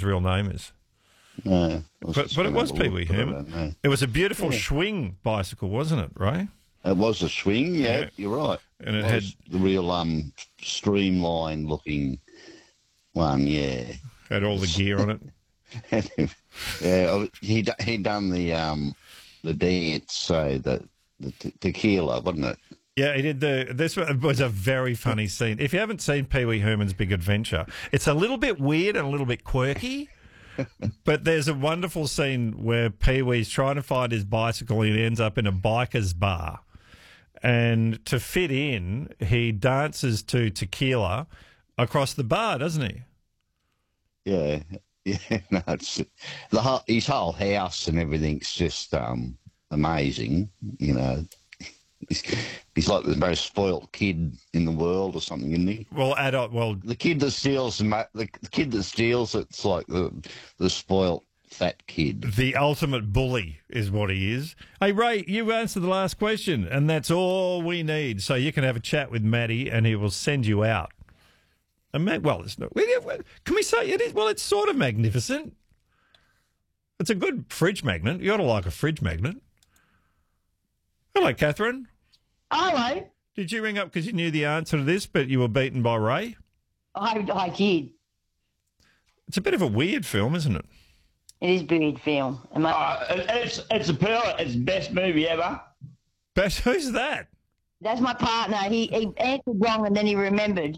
real name is. No, But it was Pee Wee Herman. It was a beautiful swing bicycle, wasn't it, Ray? It was a swing, yeah. You're right. And it was had the real streamlined looking one, yeah. Had all the gear on it. Yeah, he done the dance, so the tequila, wasn't it? Yeah, he did this was a very funny scene. If you haven't seen Pee Wee Herman's Big Adventure, it's a little bit weird and a little bit quirky. But there's a wonderful scene where Pee Wee's trying to find his bicycle and he ends up in a biker's bar. And to fit in, he dances to tequila across the bar, doesn't he? Yeah. No, his whole house and everything's just amazing, you know. He's like the most spoilt kid in the world or something, isn't he? Well, the kid that steals it's like the spoilt fat kid. The ultimate bully is what he is. Hey, Ray, you answered the last question, and that's all we need. So you can have a chat with Matty, and he will send you out. And it's not. Can we say it is? Well, it's sort of magnificent. It's a good fridge magnet. You ought to like a fridge magnet. Hello, Catherine. Hello. Did you ring up because you knew the answer to this, but you were beaten by Ray? I did. It's a bit of a weird film, isn't it? It is a weird film. It's a pearl. It's the best movie ever. Best? Who's that? That's my partner. He answered wrong and then he remembered.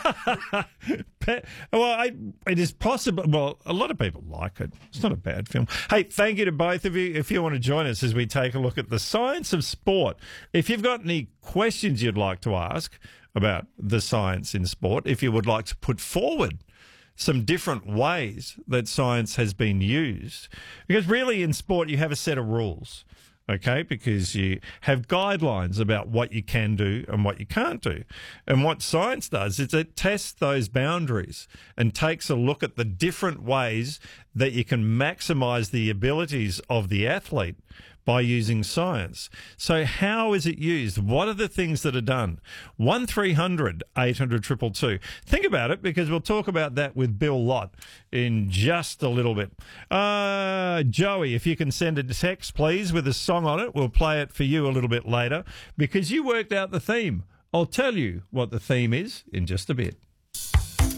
It is possible. Well, a lot of people like it. It's not a bad film. Hey, thank you to both of you. If you want to join us as we take a look at the science of sport, if you've got any questions you'd like to ask about the science in sport, if you would like to put forward some different ways that science has been used, because really in sport you have a set of rules. Okay, because you have guidelines about what you can do and what you can't do. And what science does is it tests those boundaries and takes a look at the different ways that you can maximise the abilities of the athlete by using science. So how is it used? What are the things that are done? 1300 800 222. Think about it, because we'll talk about that with Bill Lott in just a little bit. Joey, if you can send a text, please, with a song on it. We'll play it for you a little bit later because you worked out the theme. I'll tell you what the theme is in just a bit.